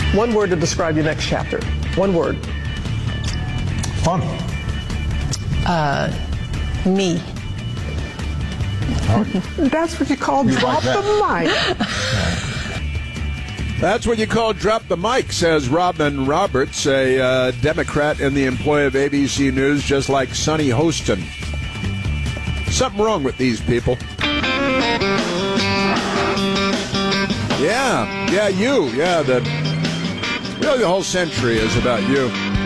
One word to describe your next chapter. One word. Fun. Me. That's what you call drop the mic. That's what you call drop the mic, says Robin Roberts, a Democrat in the employ of ABC News, just like Sonny Hostin. Something wrong with these people. Yeah, you. Yeah, really the whole century is about you.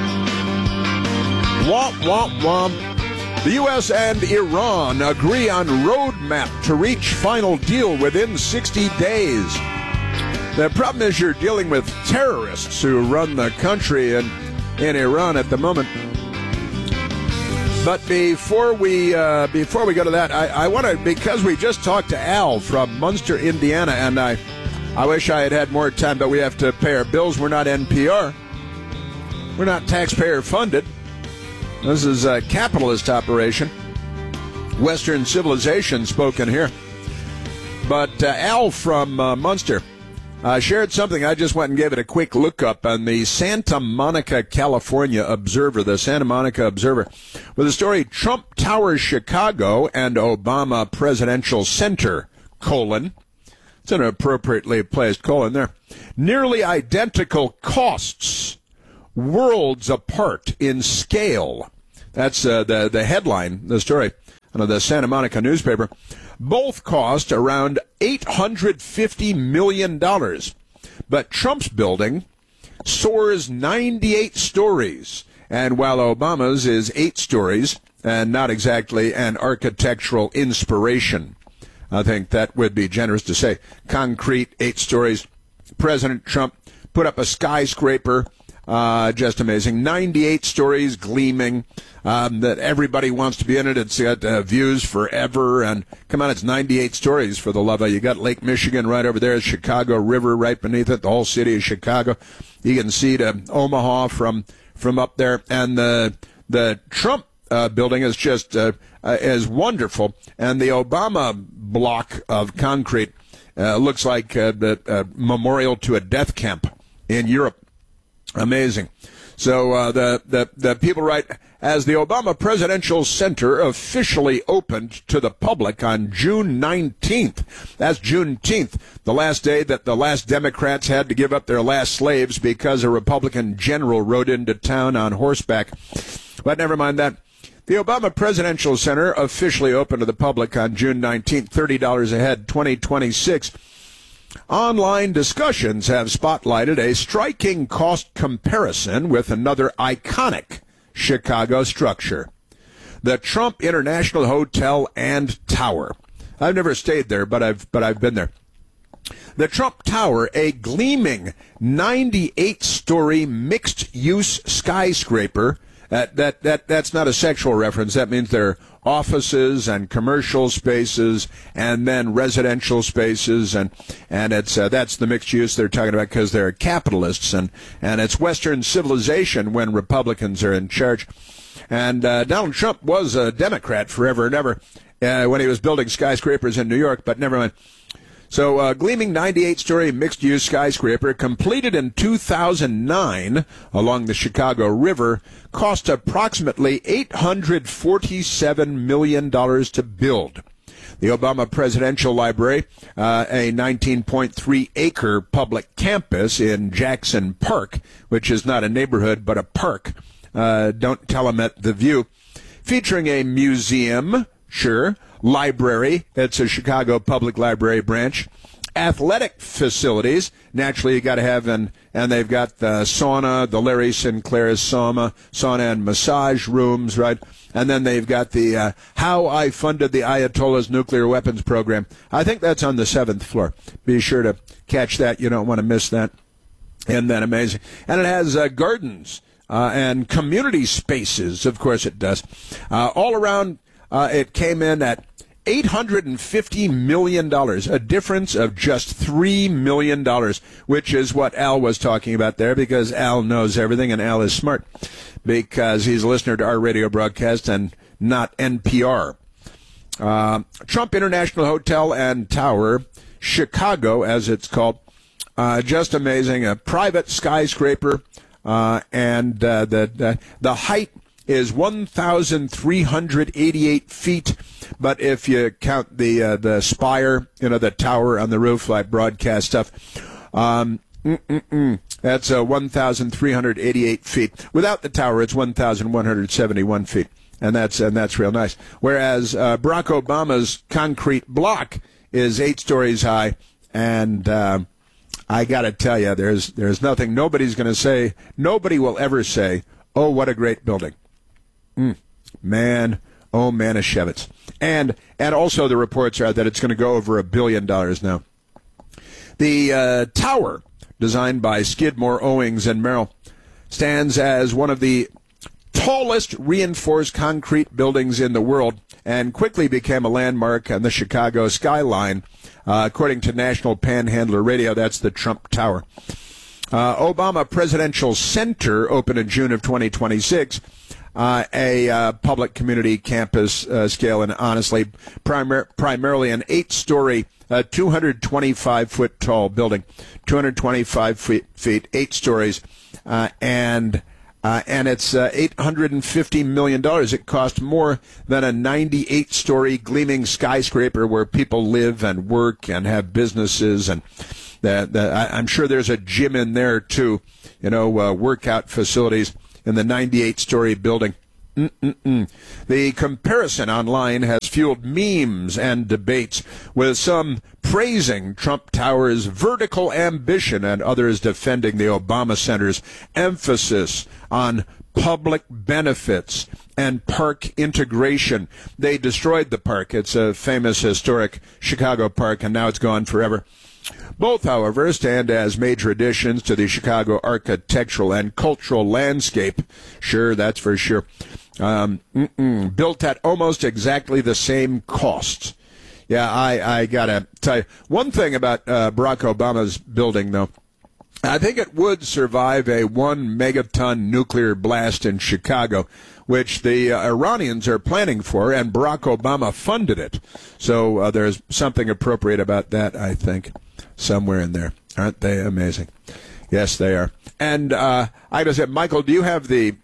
Womp, womp, womp. The U.S. and Iran agree on roadmap to reach final deal within 60 days. The problem is you're dealing with terrorists who run the country in Iran at the moment. But before we go to that, I want to, because we just talked to Al from Munster, Indiana, and I wish I had more time, but we have to pay our bills. We're not NPR. We're not taxpayer funded. This is a capitalist operation. Western civilization spoken here. But Al from Munster shared something. I just went and gave it a quick look up on the Santa Monica, California Observer, the Santa Monica Observer, with the story Trump Tower Chicago and Obama Presidential Center, : it's an appropriately placed colon there. Nearly identical costs, worlds apart in scale. That's the headline, the story of the Santa Monica newspaper. Both cost around $850 million. But Trump's building soars 98 stories, and while Obama's is 8 stories, and not exactly an architectural inspiration. I think that would be generous to say. Concrete, 8 stories. President Trump put up a skyscraper, just amazing. 98 stories, gleaming, that everybody wants to be in it. It's got views forever, and come on, it's 98 stories for the love of it. You got Lake Michigan right over there, Chicago River right beneath it, the whole city of Chicago. You can see to Omaha from up there, and the Trump building is just is wonderful, and the Obama block of concrete looks like the memorial to a death camp in Europe. Amazing. So the people write, as the Obama Presidential Center officially opened to the public on June 19th. That's Juneteenth, the last day that the last Democrats had to give up their last slaves because a Republican general rode into town on horseback. But never mind that. The Obama Presidential Center officially opened to the public on June 19th, $30 a head, 2026. Online discussions have spotlighted a striking cost comparison with another iconic Chicago structure, the Trump International Hotel and Tower. I've never stayed there, but I've been there. The Trump Tower, a gleaming 98-story mixed-use skyscraper. That's not a sexual reference. That means there are offices and commercial spaces and then residential spaces, and it's that's the mixed use they're talking about because they're capitalists, and it's Western civilization when Republicans are in charge. And Donald Trump was a Democrat forever and ever when he was building skyscrapers in New York, but never mind. So, gleaming 98-story mixed-use skyscraper completed in 2009 along the Chicago River cost approximately $847 million to build. The Obama Presidential Library, a 19.3-acre public campus in Jackson Park, which is not a neighborhood but a park, don't tell them at the View, featuring a museum, sure, library, it's a Chicago Public Library branch, athletic facilities, naturally you got to have, and they've got the sauna, the Larry Sinclair's sauna and massage rooms, right? And then they've got the How I Funded the Ayatollah's Nuclear Weapons Program. I think that's on the 7th floor. Be sure to catch that. You don't want to miss that. Isn't that amazing? And it has gardens and community spaces. Of course it does. All around, it came in at $850 million, a difference of just $3 million, which is what Al was talking about there, because Al knows everything, and Al is smart, because he's a listener to our radio broadcast and not NPR. Trump International Hotel and Tower, Chicago, as it's called, Just amazing. A private skyscraper, and the height is 1,388 feet. But if you count the spire, the tower on the roof, like broadcast stuff, that's 1,388 feet. Without the tower, it's 1,171 feet, and that's real nice. Whereas Barack Obama's concrete block is 8 stories high, and I got to tell you, there's nothing. Nobody's going to say. Nobody will ever say, "Oh, what a great building." Man, oh Manischewitz. And also the reports are that it's going to go over $1 billion now. The tower, designed by Skidmore, Owings, and Merrill, stands as one of the tallest reinforced concrete buildings in the world and quickly became a landmark on the Chicago skyline. According to National Panhandler Radio, that's the Trump Tower. Obama Presidential Center opened in June of 2026. A public community campus scale, and honestly, primarily an 8-story, 225-foot tall building, 225 feet, 8 stories, and it's $850 million. It cost more than a 98-story gleaming skyscraper where people live and work and have businesses, and I'm sure there's a gym in there too, workout facilities in the 98-story building. The comparison online has fueled memes and debates, with some praising Trump Tower's vertical ambition and others defending the Obama Center's emphasis on public benefits and park integration. They destroyed the park. It's a famous historic Chicago park, and now it's gone forever. Both, however, stand as major additions to the Chicago architectural and cultural landscape. Sure, that's for sure. Built at almost exactly the same cost. Yeah, I gotta tell you one thing about Barack Obama's building, though. I think it would survive a 1 megaton nuclear blast in Chicago, which the Iranians are planning for, and Barack Obama funded it. So there's something appropriate about that, I think, somewhere in there. Aren't they amazing? Yes, they are. And I gotta say, Michael, do you have the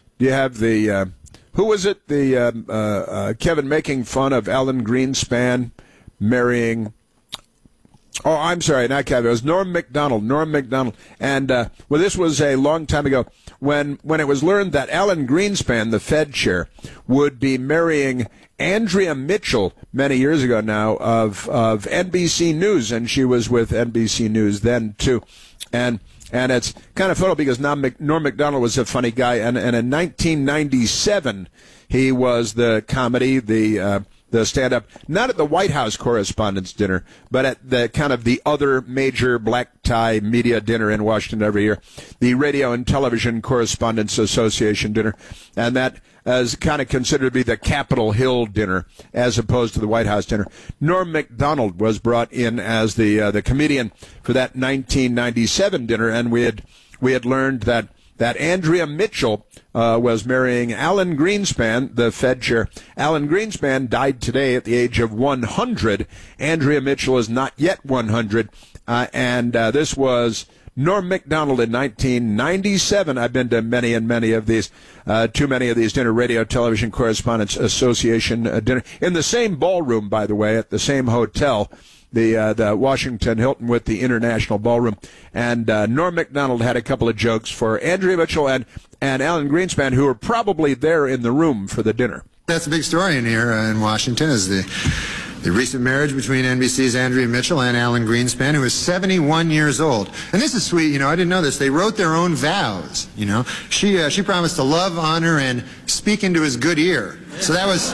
who was it? The Kevin making fun of Alan Greenspan marrying. Oh, I'm sorry, not Kevin. It was Norm Macdonald. And this was a long time ago when it was learned that Alan Greenspan, the Fed chair, would be marrying Andrea Mitchell many years ago now of NBC News, and she was with NBC News then too, and it's kind of funny because Norm Macdonald was a funny guy, and in 1997 he was the comedy, the stand-up, not at the White House Correspondents' Dinner, but at the kind of the other major black tie media dinner in Washington every year, the Radio and Television Correspondents Association dinner, and that is kind of considered to be the Capitol Hill dinner as opposed to the White House dinner. Norm Macdonald was brought in as the comedian for that 1997 dinner, and we had learned that Andrea Mitchell was marrying Alan Greenspan, the Fed chair. Alan Greenspan died today at the age of 100. Andrea Mitchell is not yet 100. And this was Norm Macdonald in 1997. I've been to many and many of these, too many of these dinner, Radio Television Correspondents Association dinner. In the same ballroom, by the way, at the same hotel, the Washington Hilton with the International Ballroom. And Norm Macdonald had a couple of jokes for Andrea Mitchell and Alan Greenspan, who were probably there in the room for the dinner. That's a big story in here in Washington, is the recent marriage between NBC's Andrea Mitchell and Alan Greenspan, who is 71 years old. And this is sweet, I didn't know this. They wrote their own vows, She promised to love, honor, and speak into his good ear. So that was...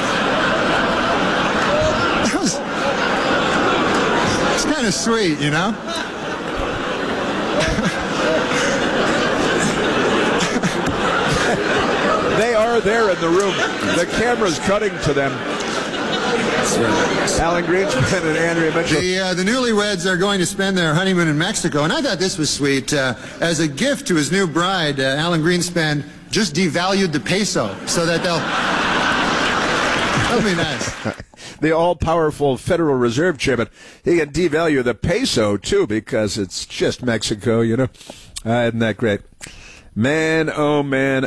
It's kind of sweet, They are there in the room. The camera's cutting to them. Alan Greenspan and Andrea Mitchell. The newlyweds are going to spend their honeymoon in Mexico, and I thought this was sweet. As a gift to his new bride, Alan Greenspan just devalued the peso so that they'll... That'd be nice. The all-powerful Federal Reserve Chairman. He can devalue the peso, too, because it's just Mexico, you know. Isn't that great? Man, oh,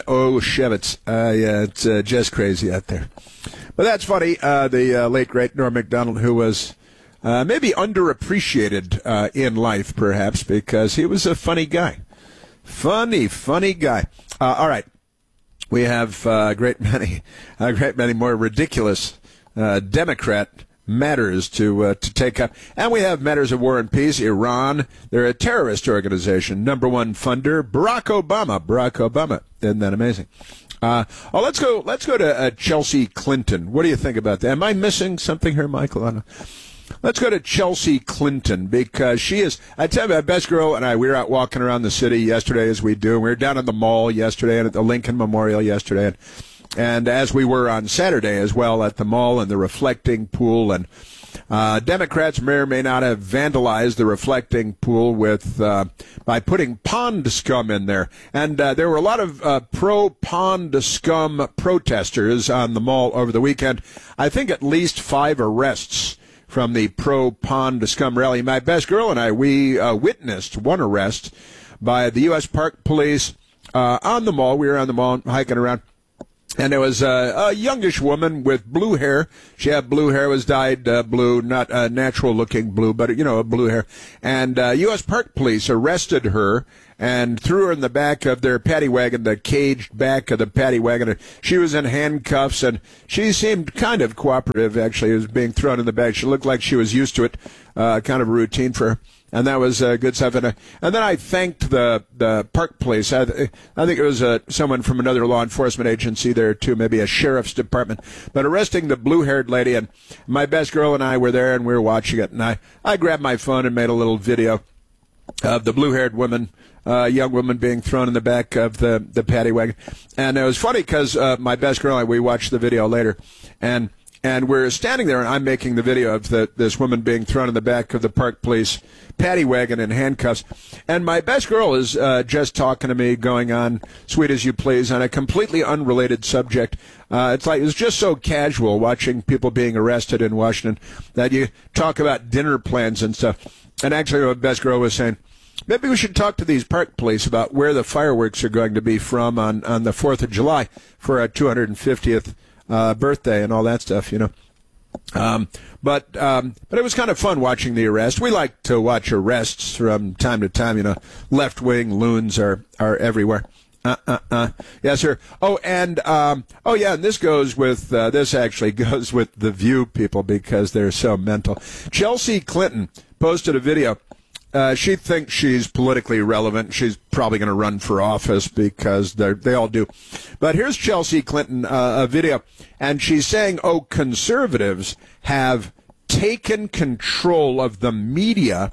Shevitz. Yeah, it's just crazy out there. But that's funny. The late, great Norm Macdonald, who was maybe underappreciated in life, perhaps, because he was a funny guy. Funny guy. All right. We have a great many more ridiculous Democrat matters to take up. And we have matters of war and peace. Iran, they're a terrorist organization. Number one funder, Barack Obama. Isn't that amazing? Let's go to Chelsea Clinton. What do you think about that? Am I missing something here, Michael? Let's go to Chelsea Clinton, because she is, I tell you, my best girl and I, we were out walking around the city yesterday, as we do. We were down at the mall yesterday and at the Lincoln Memorial yesterday. And as we were on Saturday as well at the mall and the reflecting pool. And Democrats may or may not have vandalized the reflecting pool with by putting pond scum in there. And there were a lot of pro-pond scum protesters on the mall over the weekend. I think at least 5 arrests from the pro-pond scum rally. My best girl and I, we witnessed one arrest by the U.S. Park Police on the mall. We were on the mall hiking around. And there was a youngish woman with blue hair. She had blue hair, was dyed blue, not natural-looking blue, but, you know, blue hair. And U.S. Park Police arrested her and threw her in the back of their paddy wagon, the caged back of the paddy wagon. She was in handcuffs, and she seemed kind of cooperative, actually. It was being thrown in the back. She looked like she was used to it, kind of a routine for her. And that was good stuff. And then I thanked the park police. I think it was someone from another law enforcement agency there, too, maybe a sheriff's department, but arresting the blue-haired lady. And my best girl and I were there, and we were watching it. And I grabbed my phone and made a little video of the blue-haired woman, young woman being thrown in the back of the paddy wagon. And it was funny because my best girl and I, we watched the video later. And we're standing there, and I'm making the video of this woman being thrown in the back of the park police paddy wagon in handcuffs. And my best girl is just talking to me, going on sweet as you please, on a completely unrelated subject. It's just so casual watching people being arrested in Washington that you talk about dinner plans and stuff. And actually, my best girl was saying, maybe we should talk to these park police about where the fireworks are going to be from on the 4th of July for our 250th birthday and all that stuff, you know. But it was kind of fun watching the arrest. We like to watch arrests from time to time, you know. Left-wing loons are everywhere. Yes, sir. And this goes with, this actually goes with the View people because they're so mental. Chelsea Clinton posted a video. She thinks she's politically relevant. She's probably going to run for office because they all do. But here's Chelsea Clinton, a video, and she's saying, conservatives have taken control of the media,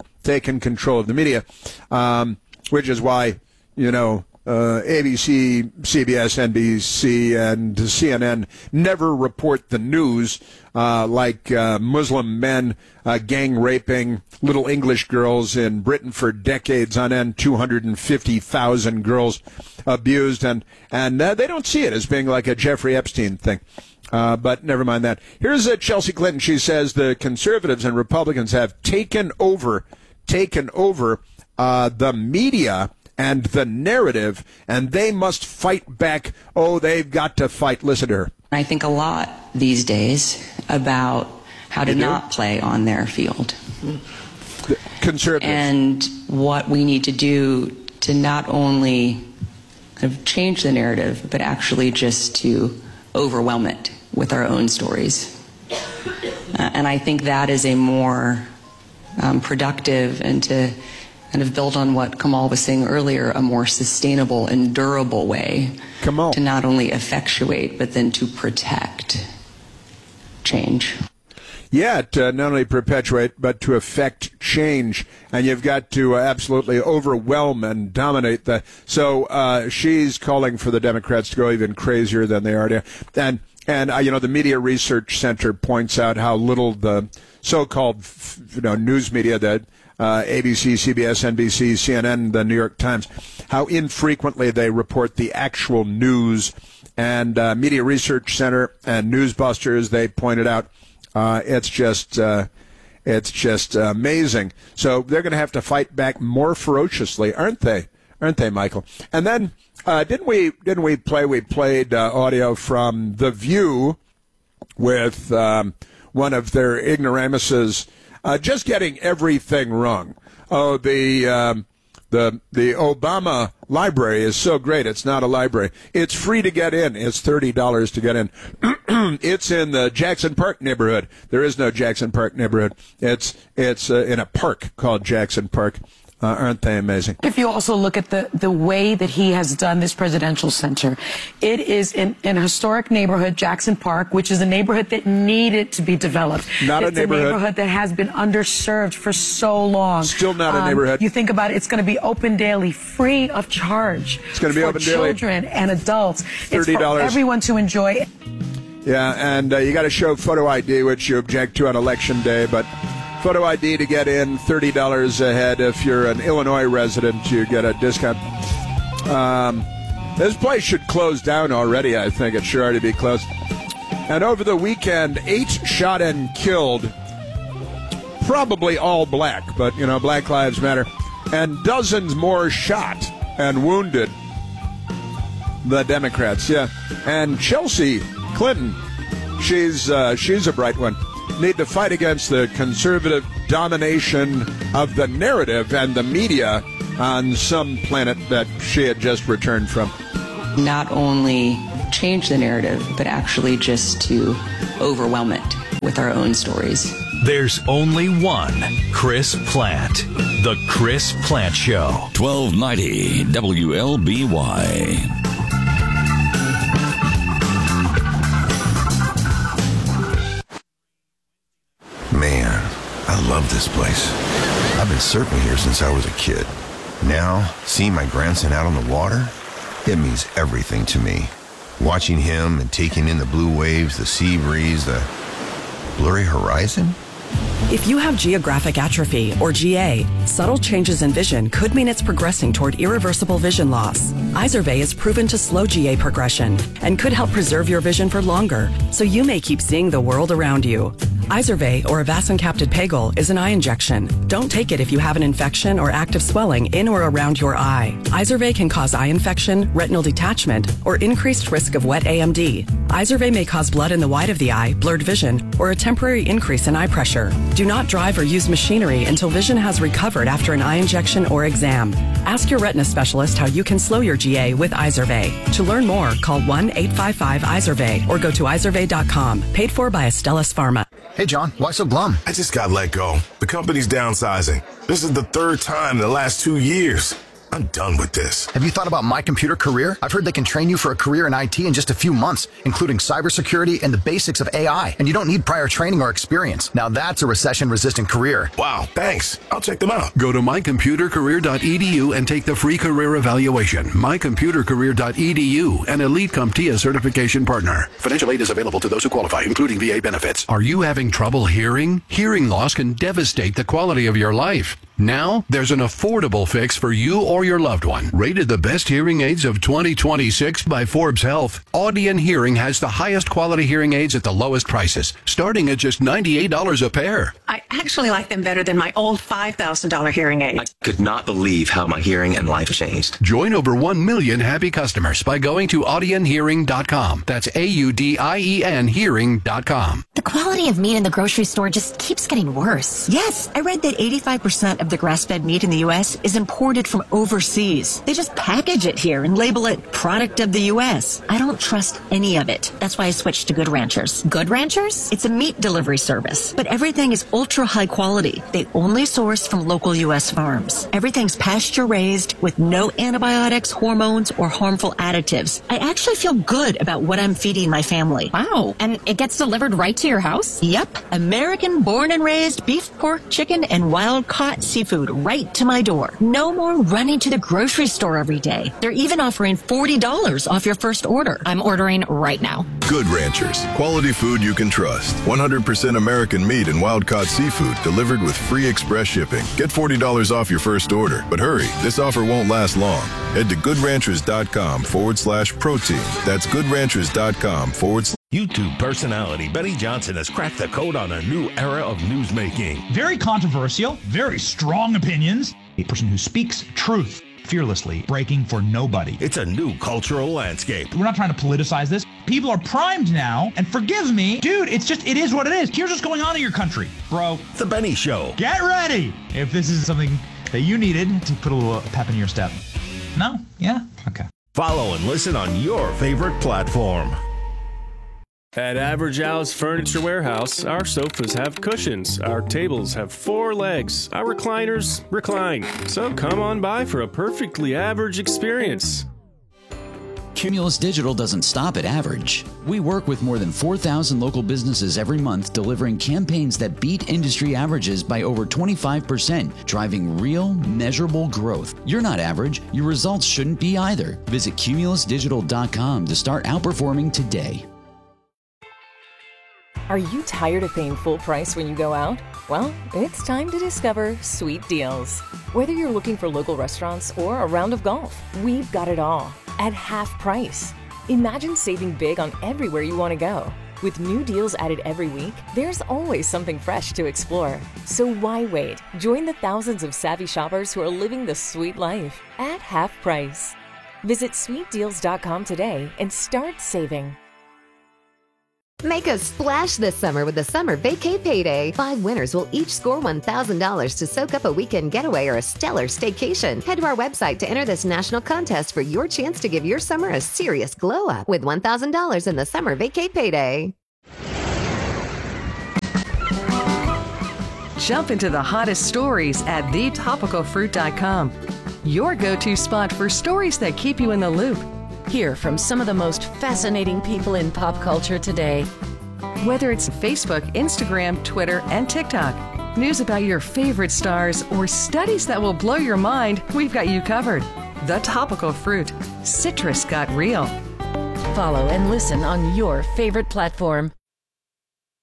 which is why, you know, ABC, CBS, NBC, and CNN never report the news like Muslim men gang raping little English girls in Britain for decades on end, 250,000 girls abused, and they don't see it as being like a Jeffrey Epstein thing. But never mind that. Here's Chelsea Clinton. She says the conservatives and Republicans have taken over the media and the narrative, and they must fight back. Oh, they've got to fight. Listen to her. I think a lot these days about how to not play on their field. Conservatives. And what we need to do to not only kind of change the narrative, but actually just to overwhelm it with our own stories. And I think that is a more productive and to kind of build on what Kamal was saying earlier, a more sustainable and durable way to not only effectuate, but then to protect change. Yeah, to not only perpetuate, but to affect change. And you've got to absolutely overwhelm and dominate that. So she's calling for the Democrats to go even crazier than they are now. And you know, the Media Research Center points out how little the so-called news media, that ABC, CBS, NBC, CNN, the New York Times, how infrequently they report the actual news and Media Research Center and Newsbusters, they pointed out it's just amazing. So they're going to have to fight back more ferociously, aren't they? Aren't they, Michael? And then didn't we play? We played audio from The View with one of their ignoramuses just getting everything wrong. Oh, the Obama library is so great. It's not a library. It's free to get in. It's $30 to get in. It's in the Jackson Park neighborhood. There is no Jackson Park neighborhood. It's in a park called Jackson Park. Aren't they amazing? If you also look at the way that he has done this presidential center, it is in a historic neighborhood, Jackson Park, which is a neighborhood that needed to be developed. It's a neighborhood that has been underserved for so long. Still not a neighborhood. You think about it, it's going to be open daily, free of charge. It's going to be open daily. For children and adults. $30. It's for everyone to enjoy. Yeah, and you got to show photo ID, which you object to on Election Day, but photo ID to get in, $30 ahead. If you're an Illinois resident, you get a discount. This place should close down already, I think. It should already be closed. And over the weekend, 8 shot and killed, probably all black, but, Black Lives Matter, and dozens more shot and wounded. The Democrats, yeah. And Chelsea Clinton, she's a bright one. Need to fight against the conservative domination of the narrative and the media on some planet that she had just returned from. Not only change the narrative, but actually just to overwhelm it with our own stories. There's only one Chris Plante. The Chris Plante Show. 1290 WLBY. Man, I love this place. I've been surfing here since I was a kid. Now, seeing my grandson out on the water, it means everything to me. Watching him and taking in the blue waves, the sea breeze, the blurry horizon. If you have geographic atrophy, or GA, subtle changes in vision could mean it's progressing toward irreversible vision loss. Izervay is proven to slow GA progression and could help preserve your vision for longer, so you may keep seeing the world around you. Izervay, or avacincaptad pegol, is an eye injection. Don't take it if you have an infection or active swelling in or around your eye. Izervay can cause eye infection, retinal detachment, or increased risk of wet AMD. Izervay may cause blood in the white of the eye, blurred vision, or a temporary increase in eye pressure. Do not drive or use machinery until vision has recovered after an eye injection or exam. Ask your retina specialist how you can slow your GA with Izervay. To learn more, call 1-855-IZERVAY or go to izervay.com. Paid for by Astellas Pharma. Hey, John, why so glum? I just got let go. The company's downsizing. This is the 3rd time in the last 2 years. I'm done with this. Have you thought about My Computer Career? I've heard they can train you for a career in IT in just a few months, including cybersecurity and the basics of AI. And you don't need prior training or experience. Now that's a recession-resistant career. Wow, thanks. I'll check them out. Go to mycomputercareer.edu and take the free career evaluation. mycomputercareer.edu, an Elite CompTIA certification partner. Financial aid is available to those who qualify, including VA benefits. Are you having trouble hearing? Hearing loss can devastate the quality of your life. Now, there's an affordable fix for you or your loved one. Rated the best hearing aids of 2026 by Forbes Health, Audion Hearing has the highest quality hearing aids at the lowest prices, starting at just $98 a pair. I actually like them better than my old $5,000 hearing aid. I could not believe how my hearing and life changed. Join over 1 million happy customers by going to audionhearing.com. That's AUDIEN hearing.com. The quality of meat in the grocery store just keeps getting worse. Yes, I read that 85% of the grass-fed meat in the U.S. is imported from overseas. They just package it here and label it product of the U.S. I don't trust any of it. That's why I switched to Good Ranchers. Good Ranchers? It's a meat delivery service, but everything is ultra high quality. They only source from local U.S. farms. Everything's pasture-raised with no antibiotics, hormones, or harmful additives. I actually feel good about what I'm feeding my family. Wow. And it gets delivered right to your house? Yep. American born and raised beef, pork, chicken, and wild-caught seafood right to my door. No more running to the grocery store every day. They're even offering $40 off your first order. I'm ordering right now. Good Ranchers. Quality food you can trust. 100% American meat and wild-caught seafood delivered with free express shipping. Get $40 off your first order. But hurry, this offer won't last long. Head to goodranchers.com/protein. That's goodranchers.com/. YouTube personality Benny Johnson has cracked the code on a new era of newsmaking. Very controversial, very strong opinions. A person who speaks truth fearlessly, breaking for nobody. It's a new cultural landscape. We're not trying to politicize this. People are primed now, and forgive me, dude, it is what it is. Here's what's going on in your country, bro. The Benny Show. Get ready if this is something that you needed to put a little pep in your step. No? Yeah? Okay. Follow and listen on your favorite platform. At Average Al's Furniture Warehouse, our sofas have cushions, our tables have 4 legs, our recliners recline. So come on by for a perfectly average experience. Cumulus Digital doesn't stop at average. We work with more than 4,000 local businesses every month, delivering campaigns that beat industry averages by over 25%, driving real, measurable growth. You're not average. Your results shouldn't be either. Visit cumulusdigital.com to start outperforming today. Are you tired of paying full price when you go out? Well, it's time to discover Sweet Deals. Whether you're looking for local restaurants or a round of golf, we've got it all at half price. Imagine saving big on everywhere you want to go. With new deals added every week, there's always something fresh to explore. So why wait? Join the thousands of savvy shoppers who are living the sweet life at half price. Visit sweetdeals.com today and start saving. Make a splash this summer with the Summer Vacay Payday. 5 winners will each score $1,000 to soak up a weekend getaway or a stellar staycation. Head to our website to enter this national contest for your chance to give your summer a serious glow up with $1,000 in the Summer Vacay Payday. Jump into the hottest stories at thetopicalfruit.com. Your go-to spot for stories that keep you in the loop. Hear from some of the most fascinating people in pop culture today. Whether it's Facebook, Instagram, Twitter, and TikTok, news about your favorite stars, or studies that will blow your mind, we've got you covered. The Topical Fruit. Citrus got real. Follow and listen on your favorite platform.